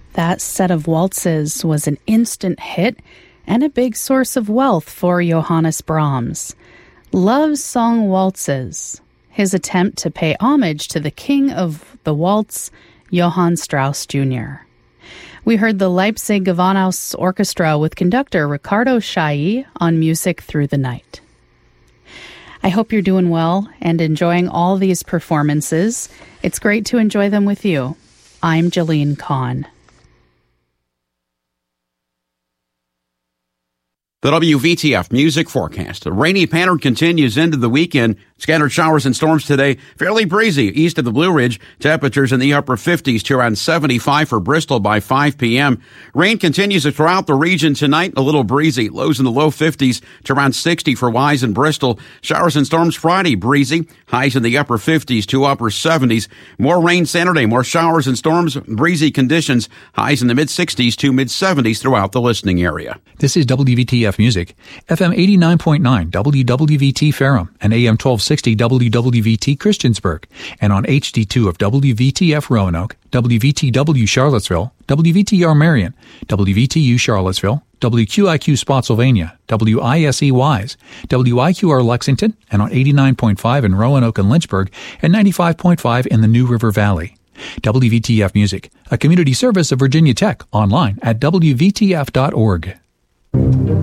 That set of waltzes was an instant hit and a big source of wealth for Johannes Brahms. Love's Song Waltzes, his attempt to pay homage to the king of the waltz, Johann Strauss Jr. We heard the Leipzig Gewandhaus Orchestra with conductor Ricardo Chailly on Music Through the Night. I hope you're doing well and enjoying all these performances. It's great to enjoy them with you. I'm Jillian Kahn. The WVTF Music Forecast. A rainy pattern continues into the weekend. Scattered showers and storms today. Fairly breezy east of the Blue Ridge. Temperatures in the upper 50s to around 75 for Bristol by 5 p.m. Rain continues throughout the region tonight. A little breezy. Lows in the low 50s to around 60 for Wise and Bristol. Showers and storms Friday. Breezy. Highs in the upper 50s to upper 70s. More rain Saturday. More showers and storms. Breezy conditions. Highs in the mid 60s to mid 70s throughout the listening area. This is WVTF Music, FM 89.9 WWVT Ferrum and AM 1260 WWVT Christiansburg, and on HD2 of WVTF Roanoke, WVTW Charlottesville, WVTR Marion, WVTU Charlottesville, WQIQ Spotsylvania, WISE Wise, WIQR Lexington, and on 89.5 in Roanoke and Lynchburg, and 95.5 in the New River Valley. WVTF Music, a community service of Virginia Tech, online at WVTF.org.